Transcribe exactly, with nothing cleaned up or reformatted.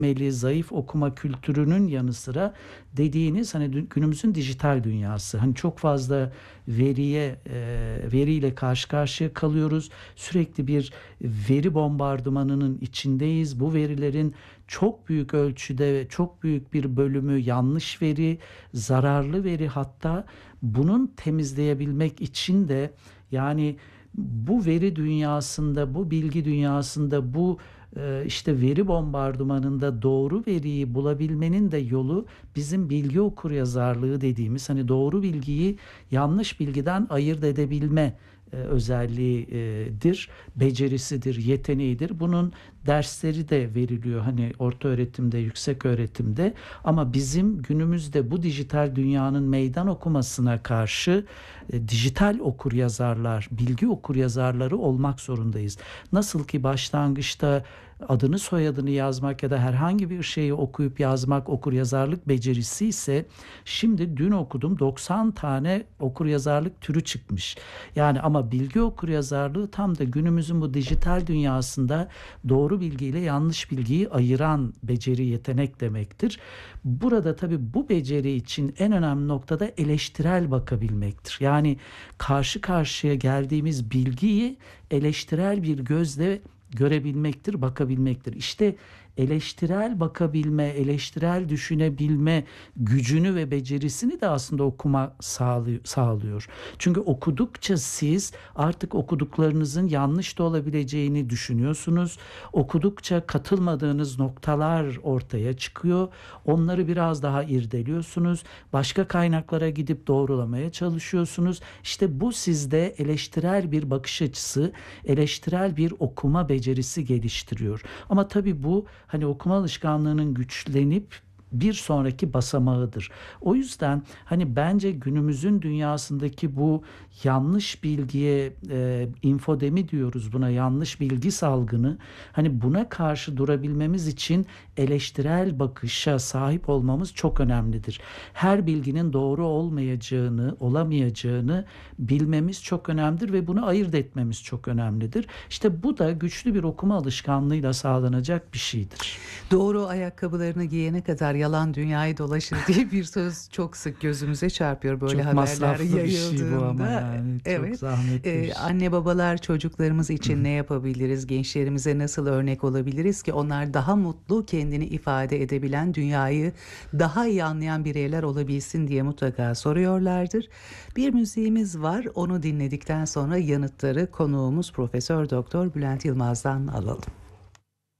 meli, zayıf okuma kültürünün yanı sıra dediğiniz hani dü- günümüzün dijital dünyası. Hani çok fazla veriye e, veriyle karşı karşıya kalıyoruz. Sürekli bir veri bombardımanının içindeyiz. Bu verilerin çok büyük ölçüde ve çok büyük bir bölümü yanlış veri, zararlı veri, hatta bunun temizleyebilmek için de yani bu veri dünyasında, bu bilgi dünyasında, bu e, işte veri bombardımanında doğru veriyi bulabilmenin de yolu bizim bilgi okuryazarlığı dediğimiz hani doğru bilgiyi yanlış bilgiden ayırt edebilme e, özelliğidir, becerisidir, yeteneğidir. Bunun dersleri de veriliyor hani orta öğretimde, yüksek öğretimde, ama bizim günümüzde bu dijital dünyanın meydan okumasına karşı e, dijital okuryazarlar, bilgi okuryazarları olmak zorundayız. Nasıl ki başlangıçta adını soyadını yazmak ya da herhangi bir şeyi okuyup yazmak okuryazarlık becerisi ise, şimdi dün okudum doksan tane okuryazarlık türü çıkmış. Yani ama bilgi okuryazarlığı tam da günümüzün bu dijital dünyasında doğru bilgiyle yanlış bilgiyi ayıran beceri, yetenek demektir. Burada tabii bu beceri için en önemli noktada eleştirel bakabilmektir. Yani karşı karşıya geldiğimiz bilgiyi eleştirel bir gözle görebilmektir, bakabilmektir. İşte eleştirel bakabilme, eleştirel düşünebilme gücünü ve becerisini de aslında okuma sağlıyor. Çünkü okudukça siz artık okuduklarınızın yanlış da olabileceğini düşünüyorsunuz. Okudukça katılmadığınız noktalar ortaya çıkıyor. Onları biraz daha irdeliyorsunuz. Başka kaynaklara gidip doğrulamaya çalışıyorsunuz. İşte bu sizde eleştirel bir bakış açısı, eleştirel bir okuma becerisi geliştiriyor. Ama tabii bu hani okuma alışkanlığının güçlenip bir sonraki basamağıdır. O yüzden hani bence günümüzün dünyasındaki bu yanlış bilgiye e, infodemi diyoruz buna, yanlış bilgi salgını, hani buna karşı durabilmemiz için eleştirel bakışa sahip olmamız çok önemlidir. Her bilginin doğru olmayacağını, olamayacağını bilmemiz çok önemlidir ve bunu ayırt etmemiz çok önemlidir. İşte bu da güçlü bir okuma alışkanlığıyla sağlanacak bir şeydir. Doğru ayakkabılarını giyene kadar yalan dünyayı dolaşır diye bir söz çok sık gözümüze çarpıyor böyle Çok haberler masraflı bir şey bu ama yayıldığında. yani çok Evet. zahmetli bir Ee, şey. anne babalar çocuklarımız için ne yapabiliriz? Gençlerimize nasıl örnek olabiliriz ki onlar daha mutlu, kendini ifade edebilen, dünyayı daha iyi anlayan bireyler olabilsin diye mutlaka soruyorlardır. Bir müziğimiz var. Onu dinledikten sonra yanıtları konuğumuz Profesör Doktor Bülent Yılmaz'dan alalım.